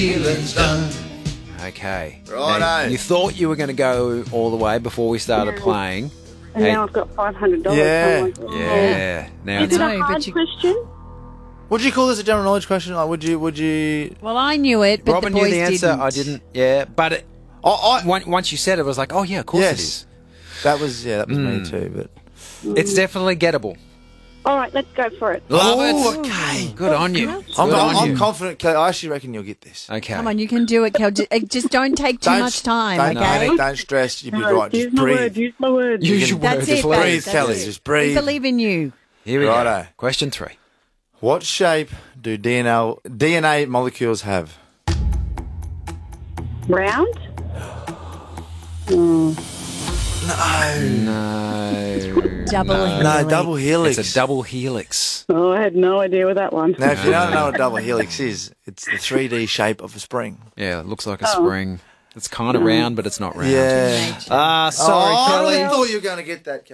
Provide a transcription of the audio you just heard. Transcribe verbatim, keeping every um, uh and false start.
Healing's done. Okay. Righto. Now, you thought you were going to go all the way before we started Yeah. playing. And Hey. now I've got five hundred dollars. Yeah. So I'm like, oh. Yeah. Now Is it's it a No, but hard you- question? Would you call this a general knowledge question? Like, would you? Would you? Well, I knew it, but Robin the boys knew the answer. didn't. I didn't. Yeah, but it, Oh, I. once once you said it, I was like, oh yeah, of course Yes. it is. That was yeah. That was Mm. me too. But It's definitely gettable. All right, let's go for it. Love oh, it. okay. Good on you. I'm, Good on I'm, I'm you. confident. Kelly. I actually reckon you'll get this. Okay. Come on, you can do it, Kel. Ju- uh, Just don't take too Don't- much time, Don't okay? panic. Don't stress. You'll be No, right. use Just my breathe. word, use my word. Use your That's words. it, Just babe. breathe, That's Kelly. it. Just breathe. We believe in you. Here we Righto. go. Question three. What shape do D N A D N A molecules have? Round? Mm. No. Double no. helix. No, double helix. It's a double helix. Oh, I had no idea with that one. Now, if you don't know what double helix is, it's the three D shape of a spring. Yeah, it looks like a Oh. spring. It's kind of round, but it's not round. Yeah. Ah, sorry, oh, Kelly. I thought you were going to get that.